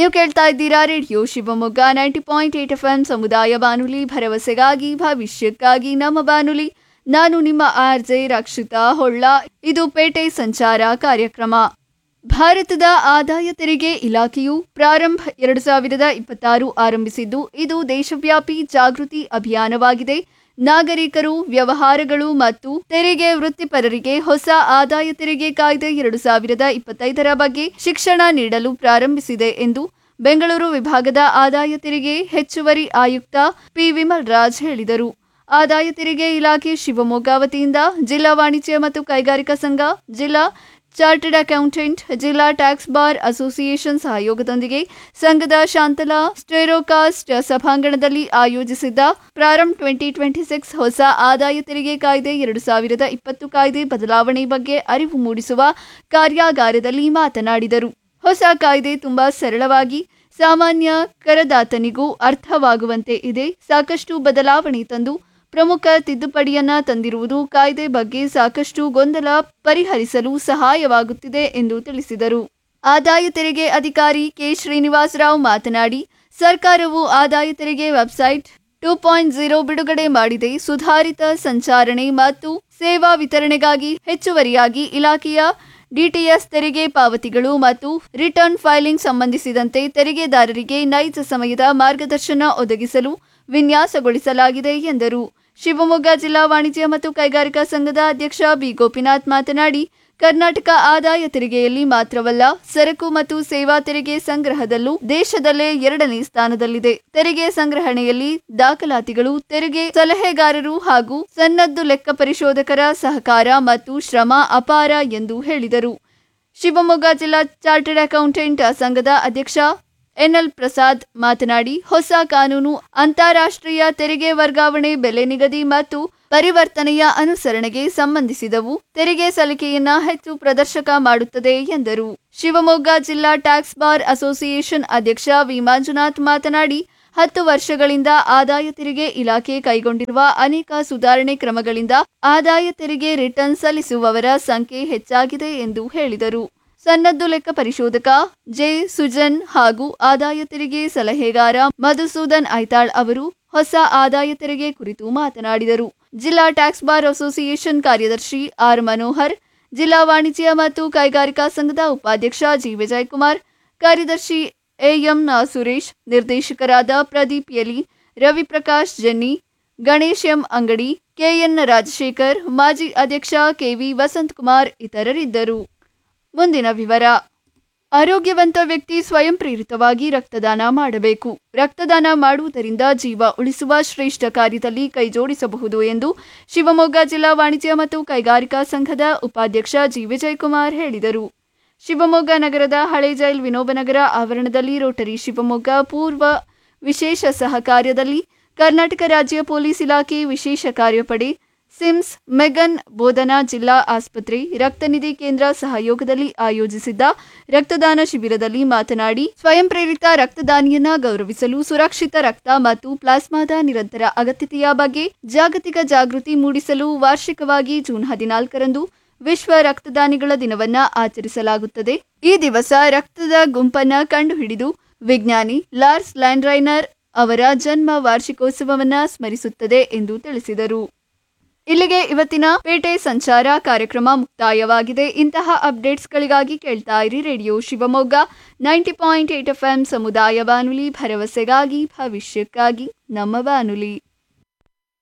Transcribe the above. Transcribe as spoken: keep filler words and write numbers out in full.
ನೀವು ಕೇಳ್ತಾ ಇದ್ದೀರಾ radio Shivamogga ninety point eight F M ಸಮುದಾಯ ಬಾನುಲಿ, ಭರವಸೆಗಾಗಿ ಭವಿಷ್ಯಕ್ಕಾಗಿ ನಮ್ಮ ಬಾನುಲಿ. ನಾನು ನಿಮ್ಮ ಆರ್ ಜೆ ರಕ್ಷಿತಾ ಹೊಳ್ಳ. ಇದು ಪೇಟೆ ಸಂಚಾರ ಕಾರ್ಯಕ್ರಮ. ಭಾರತದ ಆದಾಯ ತೆರಿಗೆ ಇಲಾಖೆಯು ಪ್ರಾರಂಭ ಎರಡು ಸಾವಿರದ ಇಪ್ಪತ್ತಾರು ಆರಂಭಿಸಿದ್ದು, ಇದು ದೇಶವ್ಯಾಪಿ ಜಾಗೃತಿ ಅಭಿಯಾನವಾಗಿದೆ. ನಾಗರಿಕರು, ವ್ಯವಹಾರಗಳು ಮತ್ತು ತೆರಿಗೆ ವೃತ್ತಿಪರರಿಗೆ ಹೊಸ ಆದಾಯ ತೆರಿಗೆ ಕಾಯ್ದೆ ಎರಡು ಸಾವಿರದ ಇಪ್ಪತ್ತೈದರ ಬಗ್ಗೆ ಶಿಕ್ಷಣ ನೀಡಲು ಪ್ರಾರಂಭಿಸಿದೆ ಎಂದು ಬೆಂಗಳೂರು ವಿಭಾಗದ ಆದಾಯ ತೆರಿಗೆ ಹೆಚ್ಚುವರಿ ಆಯುಕ್ತ ಪಿ ವಿಮಲ್ ರಾಜ್ ಹೇಳಿದರು. ಆದಾಯ ತೆರಿಗೆ ಇಲಾಖೆ ಶಿವಮೊಗ್ಗ ವತಿಯಿಂದ ಜಿಲ್ಲಾ ವಾಣಿಜ್ಯ ಮತ್ತು ಕೈಗಾರಿಕಾ ಸಂಘ, ಜಿಲ್ಲಾ ಚಾರ್ಟರ್ಡ್ ಅಕೌಂಟೆಂಟ್, ಜಿಲ್ಲಾ ಟ್ಯಾಕ್ಸ್ ಬಾರ್ ಅಸೋಸಿಯೇಷನ್ ಸಹಯೋಗದೊಂದಿಗೆ ಸಂಘದ ಶಾಂತಲಾ ಸ್ಟೆರೋಕಾಸ್ಟ್ ಸಭಾಂಗಣದಲ್ಲಿ ಆಯೋಜಿಸಿದ್ದ ಪ್ರಾರಂಭ್ ಟ್ವೆಂಟಿ ಟ್ವೆಂಟಿ ಸಿಕ್ಸ್ ಹೊಸ ಆದಾಯ ತೆರಿಗೆ ಕಾಯ್ದೆ ಎರಡು ಸಾವಿರದ ಇಪ್ಪತ್ತು ಕಾಯ್ದೆ ಬದಲಾವಣೆ ಬಗ್ಗೆ ಅರಿವು ಮೂಡಿಸುವ ಕಾರ್ಯಾಗಾರದಲ್ಲಿ ಮಾತನಾಡಿದರು. ಹೊಸ ಕಾಯ್ದೆ ತುಂಬಾ ಸರಳವಾಗಿ ಸಾಮಾನ್ಯ ಕರದಾತನಿಗೂ ಅರ್ಥವಾಗುವಂತೆ ಇದೆ. ಸಾಕಷ್ಟು ಬದಲಾವಣೆ ತಂದು ಪ್ರಮುಖ ತಿದ್ದುಪಡಿಯನ್ನ ತಂದಿರುವುದು ಕಾಯ್ದೆ ಬಗ್ಗೆ ಸಾಕಷ್ಟು ಗೊಂದಲ ಪರಿಹರಿಸಲು ಸಹಾಯವಾಗುತ್ತಿದೆ ಎಂದು ತಿಳಿಸಿದರು. ಆದಾಯ ತೆರಿಗೆ ಅಧಿಕಾರಿ ಕೆ ಶ್ರೀನಿವಾಸ ರಾವ್ ಮಾತನಾಡಿ, ಸರ್ಕಾರವು ಆದಾಯ ತೆರಿಗೆ ವೆಬ್ಸೈಟ್ ಟೂ ಪಾಯಿಂಟ್ ಝೀರೋ ಬಿಡುಗಡೆ ಮಾಡಿದೆ. ಸುಧಾರಿತ ಸಂಚಾರಣೆ ಮತ್ತು ಸೇವಾ ವಿತರಣೆಗಾಗಿ ಹೆಚ್ಚುವರಿಯಾಗಿ ಇಲಾಖೆಯ ಡಿಟಿಎಸ್ ತೆರಿಗೆ ಪಾವತಿಗಳು ಮತ್ತು ರಿಟರ್ನ್ ಫೈಲಿಂಗ್ ಸಂಬಂಧಿಸಿದಂತೆ ತೆರಿಗೆದಾರರಿಗೆ ನೈಜ ಸಮಯದ ಮಾರ್ಗದರ್ಶನ ಒದಗಿಸಲು ವಿನ್ಯಾಸಗೊಳಿಸಲಾಗಿದೆ ಎಂದರು. ಶಿವಮೊಗ್ಗ ಜಿಲ್ಲಾ ವಾಣಿಜ್ಯ ಮತ್ತು ಕೈಗಾರಿಕಾ ಸಂಘದ ಅಧ್ಯಕ್ಷ ಬಿ ಗೋಪಿನಾಥ್ ಮಾತನಾಡಿ, ಕರ್ನಾಟಕ ಆದಾಯ ತೆರಿಗೆಯಲ್ಲಿ ಮಾತ್ರವಲ್ಲ, ಸರಕು ಮತ್ತು ಸೇವಾ ತೆರಿಗೆ ಸಂಗ್ರಹದಲ್ಲೂ ದೇಶದಲ್ಲೇ ಎರಡನೇ ಸ್ಥಾನದಲ್ಲಿದೆ. ತೆರಿಗೆ ಸಂಗ್ರಹಣೆಯಲ್ಲಿ ದಾಖಲಾತಿಗಳು, ತೆರಿಗೆ ಸಲಹೆಗಾರರು ಹಾಗೂ ಸನ್ನದ್ದು ಲೆಕ್ಕ ಪರಿಶೋಧಕರ ಸಹಕಾರ ಮತ್ತು ಶ್ರಮ ಅಪಾರ ಎಂದು ಹೇಳಿದರು. ಶಿವಮೊಗ್ಗ ಜಿಲ್ಲಾ ಚಾರ್ಟರ್ಡ್ ಅಕೌಂಟೆಂಟ್ ಸಂಘದ ಅಧ್ಯಕ್ಷ ಎನ್ಎಲ್ ಪ್ರಸಾದ್ ಮಾತನಾಡಿ, ಹೊಸ ಕಾನೂನು ಅಂತಾರಾಷ್ಟ್ರೀಯ ತೆರಿಗೆ ವರ್ಗಾವಣೆ, ಬೆಲೆ ನಿಗದಿ ಮತ್ತು ಪರಿವರ್ತನೆಯ ಅನುಸರಣೆಗೆ ಸಂಬಂಧಿಸಿದವು. ತೆರಿಗೆ ಸಲಿಕೆಯನ್ನ ಹೆಚ್ಚು ಪ್ರದರ್ಶಕ ಮಾಡುತ್ತದೆ ಎಂದರು. ಶಿವಮೊಗ್ಗ ಜಿಲ್ಲಾ ಟ್ಯಾಕ್ಸ್ ಬಾರ್ ಅಸೋಸಿಯೇಷನ್ ಅಧ್ಯಕ್ಷ ವಿ ಮಂಜುನಾಥ್ ಮಾತನಾಡಿ, ಹತ್ತು ವರ್ಷಗಳಿಂದ ಆದಾಯ ತೆರಿಗೆ ಇಲಾಖೆ ಕೈಗೊಂಡಿರುವ ಅನೇಕ ಸುಧಾರಣೆ ಕ್ರಮಗಳಿಂದ ಆದಾಯ ತೆರಿಗೆ ರಿಟರ್ನ್ ಸಲ್ಲಿಸುವವರ ಸಂಖ್ಯೆ ಹೆಚ್ಚಾಗಿದೆ ಎಂದು ಹೇಳಿದರು. ಸನ್ನದ್ದು ಲೆಕ್ಕ ಪರಿಶೋಧಕ ಜೆ ಸುಜನ್ ಹಾಗೂ ಆದಾಯ ತೆರಿಗೆ ಸಲಹೆಗಾರ ಮಧುಸೂದನ್ ಐತಾಳ್ ಅವರು ಹೊಸ ಆದಾಯ ತೆರಿಗೆ ಕುರಿತು ಮಾತನಾಡಿದರು. ಜಿಲ್ಲಾ ಟ್ಯಾಕ್ಸ್ ಬಾರ್ ಅಸೋಸಿಯೇಷನ್ ಕಾರ್ಯದರ್ಶಿ ಆರ್ ಮನೋಹರ್, ಜಿಲ್ಲಾ ವಾಣಿಜ್ಯ ಮತ್ತು ಕೈಗಾರಿಕಾ ಸಂಘದ ಉಪಾಧ್ಯಕ್ಷ ಜಿ ವಿಜಯಕುಮಾರ್, ಕಾರ್ಯದರ್ಶಿ ಎಎಂ ಸುರೇಶ್, ನಿರ್ದೇಶಕರಾದ ಪ್ರದೀಪ್ ಯಲಿ, ರವಿಪ್ರಕಾಶ್ ಜನ್ನಿ, ಗಣೇಶ್ ಎಂ ಅಂಗಡಿ, ಕೆಎನ್ ರಾಜಶೇಖರ್, ಮಾಜಿ ಅಧ್ಯಕ್ಷ ಕೆವಿ ವಸಂತಕುಮಾರ್ ಇತರರಿದ್ದರು. ಮುಂದಿನ ವಿವರ. ಆರೋಗ್ಯವಂತ ವ್ಯಕ್ತಿ ಸ್ವಯಂ ಪ್ರೇರಿತವಾಗಿ ರಕ್ತದಾನ ಮಾಡಬೇಕು. ರಕ್ತದಾನ ಮಾಡುವುದರಿಂದ ಜೀವ ಉಳಿಸುವ ಶ್ರೇಷ್ಠ ಕಾರ್ಯದಲ್ಲಿ ಕೈಜೋಡಿಸಬಹುದು ಎಂದು ಶಿವಮೊಗ್ಗ ಜಿಲ್ಲಾ ವಾಣಿಜ್ಯ ಮತ್ತು ಕೈಗಾರಿಕಾ ಸಂಘದ ಉಪಾಧ್ಯಕ್ಷ ಜಿ ವಿಜಯಕುಮಾರ್ ಹೇಳಿದರು. ಶಿವಮೊಗ್ಗ ನಗರದ ಹಳೆ ಜೈಲ್ ವಿನೋಬನಗರ ಆವರಣದಲ್ಲಿ ರೋಟರಿ ಶಿವಮೊಗ್ಗ ಪೂರ್ವ ವಿಶೇಷ ಸಹಕಾರ್ಯದಲ್ಲಿ ಕರ್ನಾಟಕ ರಾಜ್ಯ ಪೊಲೀಸ್ ಇಲಾಖೆ ವಿಶೇಷ ಕಾರ್ಯಪಡೆ, ಸಿಮ್ಸ್, ಮೆಗನ್ ಬೋಧನಾ ಜಿಲ್ಲಾ ಆಸ್ಪತ್ರೆ, ರಕ್ತನಿಧಿ ಕೇಂದ್ರ ಸಹಯೋಗದಲ್ಲಿ ಆಯೋಜಿಸಿದ್ದ ರಕ್ತದಾನ ಶಿಬಿರದಲ್ಲಿ ಮಾತನಾಡಿ, ಸ್ವಯಂ ಪ್ರೇರಿತ ರಕ್ತದಾನಿಯನ್ನ ಗೌರವಿಸಲು ಸುರಕ್ಷಿತ ರಕ್ತ ಮತ್ತು ಪ್ಲಾಸ್ಮಾದ ನಿರಂತರ ಅಗತ್ಯತೆಯ ಬಗ್ಗೆ ಜಾಗತಿಕ ಜಾಗೃತಿ ಮೂಡಿಸಲು ವಾರ್ಷಿಕವಾಗಿ ಜೂನ್ ಹದಿನಾಲ್ಕರಂದು ವಿಶ್ವ ರಕ್ತದಾನಿಗಳ ದಿನವನ್ನ ಆಚರಿಸಲಾಗುತ್ತದೆ. ಈ ದಿವಸ ರಕ್ತದ ಗುಂಪನ್ನ ಕಂಡುಹಿಡಿದು ವಿಜ್ಞಾನಿ ಲಾರ್ಸ್ ಲ್ಯಾಂಡ್ರೈನರ್ ಅವರ ಜನ್ಮ ವಾರ್ಷಿಕೋತ್ಸವವನ್ನ ಸ್ಮರಿಸುತ್ತದೆ ಎಂದು ತಿಳಿಸಿದರು. ಇಲ್ಲಿಗೆ ಇವತ್ತಿನ ಪೇಟೆ ಸಂಚಾರ ಕಾರ್ಯಕ್ರಮ ಮುಕ್ತಾಯವಾಗಿದೆ. ಇಂತಹ ಅಪ್ಡೇಟ್ಸ್ಗಳಿಗಾಗಿ ಕೇಳ್ತಾ ಇರಿ radio Shivamogga ninety point eight F M ಸಮುದಾಯ ಬಾನುಲಿ, ಭರವಸೆಗಾಗಿ ಭವಿಷ್ಯಕ್ಕಾಗಿ ನಮ್ಮ ಬಾನುಲಿ.